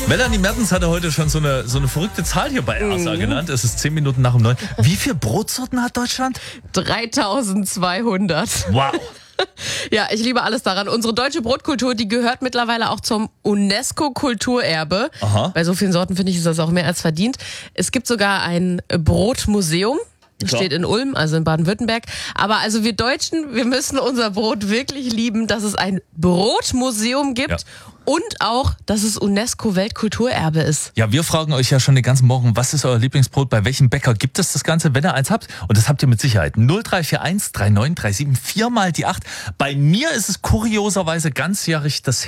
Melanie Mertens hatte heute schon so eine verrückte Zahl hier bei RSA genannt. Es ist 10 Minuten nach um 9. Wie viele Brotsorten hat Deutschland? 3200. Wow. Ja, ich liebe alles daran. Unsere deutsche Brotkultur, die gehört mittlerweile auch zum UNESCO-Kulturerbe. Aha. Bei so vielen Sorten, finde ich, ist das auch mehr als verdient. Es gibt sogar ein Brotmuseum. Klar. Steht in Ulm, also in Baden-Württemberg. Aber also wir Deutschen, wir müssen unser Brot wirklich lieben, dass es ein Brotmuseum gibt. Ja. Und auch, dass es UNESCO-Weltkulturerbe ist. Ja, wir fragen euch ja schon den ganzen Morgen, was ist euer Lieblingsbrot? Bei welchem Bäcker gibt es das Ganze, wenn ihr eins habt? Und das habt ihr mit Sicherheit. 0341 3937 4 mal die 8. Bei mir ist es kurioserweise ganzjährig das